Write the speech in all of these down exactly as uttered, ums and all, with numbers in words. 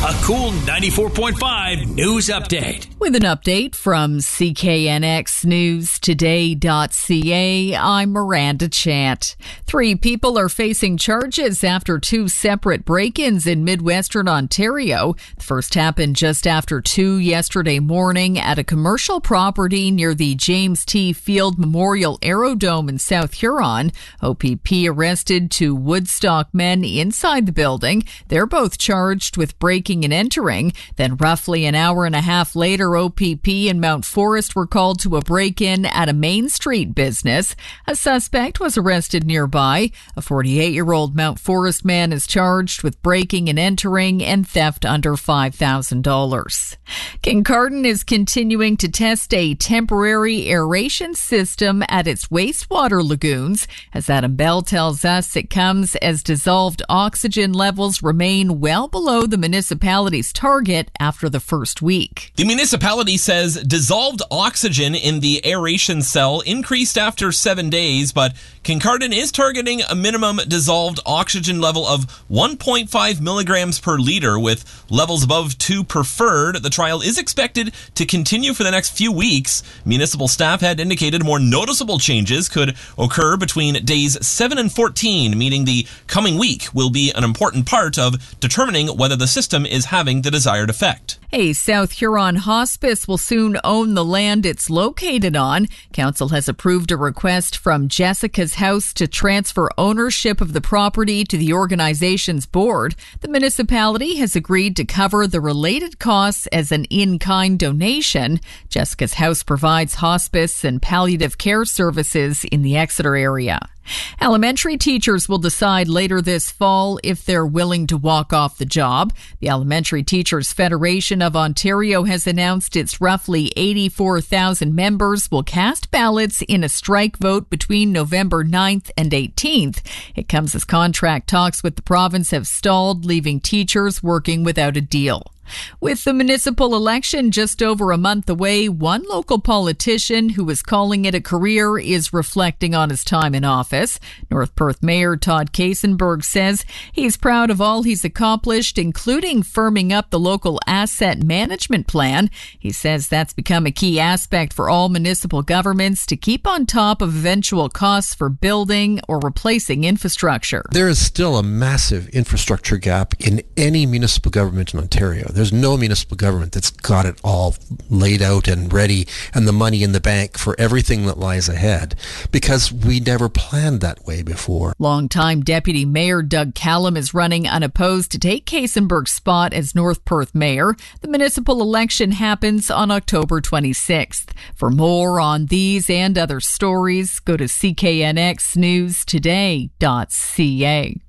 A Cool ninety-four point five news update. With an update from C K N X News Today dot C A, I'm Miranda Chant. Three people are facing charges after two separate break-ins in Midwestern Ontario. The first happened just after two yesterday morning at a commercial property near the James T. Field Memorial Aerodome in South Huron. O P P arrested two Woodstock men inside the building. They're both charged with breaking and entering. Then roughly an hour and a half later, O P P and Mount Forest were called to a break-in at a Main Street business. A suspect was arrested nearby. A forty-eight-year-old Mount Forest man is charged with breaking and entering and theft under five thousand dollars. Kincardine is continuing to test a temporary aeration system at its wastewater lagoons. As Adam Bell tells us, it comes as dissolved oxygen levels remain well below the municipality's target after the first week. The municipality says dissolved oxygen in the aeration cell increased after seven days, but Kincardine is targeting a minimum dissolved oxygen level of one point five milligrams per liter, with levels above two preferred. The trial is expected to continue for the next few weeks. Municipal staff had indicated more noticeable changes could occur between days seven and fourteen, meaning the coming week will be an important part of determining whether the system is having the desired effect. A South Huron hospice will soon own the land it's located on. Council has approved a request from Jessica's House to transfer ownership of the property to the organization's board. The municipality has agreed to cover the related costs as an in-kind donation. Jessica's House provides hospice and palliative care services in the Exeter area. Elementary teachers will decide later this fall if they're willing to walk off the job. The Elementary Teachers Federation of Ontario has announced its roughly eighty-four thousand members will cast ballots in a strike vote between November ninth and eighteenth. It comes as contract talks with the province have stalled, leaving teachers working without a deal. With the municipal election just over a month away, one local politician who is calling it a career is reflecting on his time in office. North Perth Mayor Todd Kasenberg says he's proud of all he's accomplished, including firming up the local asset management plan. He says that's become a key aspect for all municipal governments to keep on top of eventual costs for building or replacing infrastructure. There is still a massive infrastructure gap in any municipal government in Ontario. There's no municipal government that's got it all laid out and ready and the money in the bank for everything that lies ahead, because we never planned that way before. Longtime Deputy Mayor Doug Callum is running unopposed to take Kasenberg's spot as North Perth Mayor. The municipal election happens on October twenty-sixth. For more on these and other stories, go to C K N X News Today dot C A.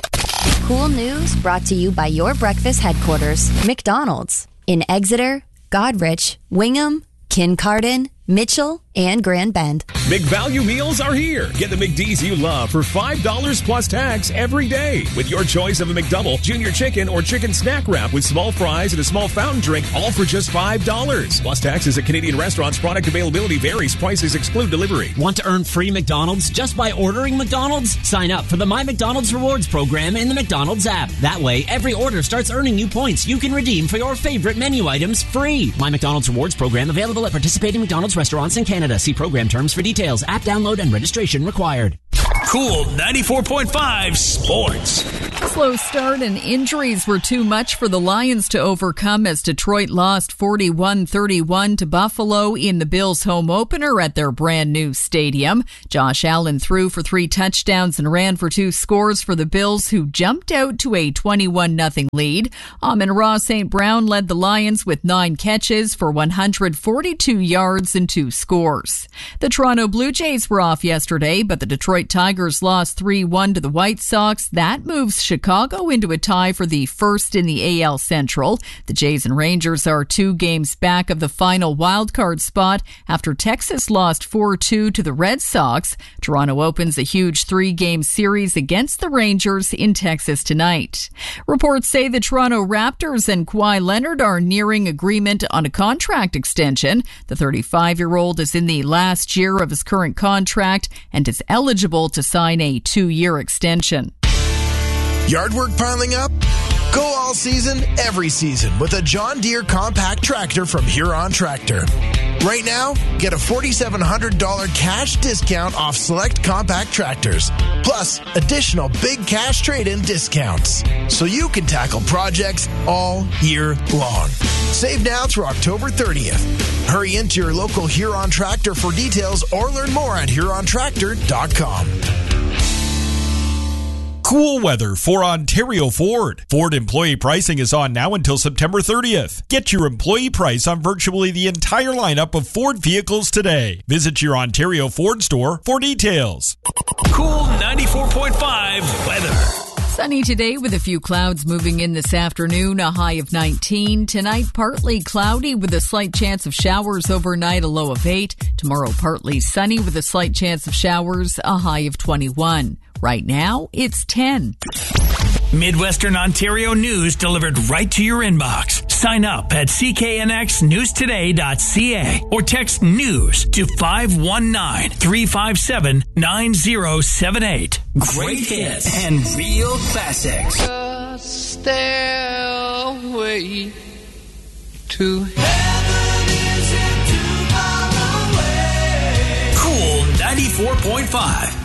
Cool news brought to you by your breakfast headquarters, McDonald's, in Exeter, Godrich, Wingham, Kincardine, Mitchell, and Grand Bend. Big value meals are here. Get the McD's you love for five dollars plus tax every day with your choice of a McDouble, junior chicken, or chicken snack wrap with small fries and a small fountain drink, all for just five dollars. Plus taxes at Canadian restaurants. Product availability varies. Prices exclude delivery. Want to earn free McDonald's just by ordering McDonald's? Sign up for the My McDonald's Rewards program in the McDonald's app. That way, every order starts earning you points you can redeem for your favorite menu items free. My McDonald's Rewards program available at participating McDonald's restaurants in Canada. See program terms for details. App download and registration required. Cool ninety-four point five Sports. A slow start and injuries were too much for the Lions to overcome as Detroit lost forty-one thirty-one to Buffalo in the Bills' home opener at their brand new stadium. Josh Allen threw for three touchdowns and ran for two scores for the Bills, who jumped out to a twenty-one nothing lead. Amon-Ra Saint Brown led the Lions with nine catches for one hundred forty-two yards and two scores. The Toronto Blue Jays were off yesterday, but the Detroit Tigers lost three one to the White Sox. That moves Chicago into a tie for the first in the A L Central. The Jays and Rangers are two games back of the final wildcard spot after Texas lost four two to the Red Sox. Toronto opens a huge three-game series against the Rangers in Texas tonight. Reports say the Toronto Raptors and Kawhi Leonard are nearing agreement on a contract extension. The thirty-five-year-old is in the last year of his current contract and is eligible to sign a two-year extension. Yard work piling up? Go all season, every season with a John Deere compact tractor from Huron Tractor. Right now, get a four thousand seven hundred dollars cash discount off select compact tractors, plus additional big cash trade-in discounts, so you can tackle projects all year long. Save now through October thirtieth. Hurry into your local Huron Tractor for details or learn more at huron tractor dot com. Cool weather for Ontario Ford. Ford employee pricing is on now until September thirtieth. Get your employee price on virtually the entire lineup of Ford vehicles today. Visit your Ontario Ford store for details. Cool ninety-four point five weather. Sunny today with a few clouds moving in this afternoon, a high of nineteen. Tonight, partly cloudy with a slight chance of showers overnight, a low of eight. Tomorrow, partly sunny with a slight chance of showers, a high of twenty-one. Right now, it's ten. Midwestern Ontario news delivered right to your inbox. Sign up at c k n x news today dot c a or text NEWS to five one nine, three five seven, nine zero seven eight. Great hits and real classics. A stairway to heaven isn't too far away. Cool ninety-four point five.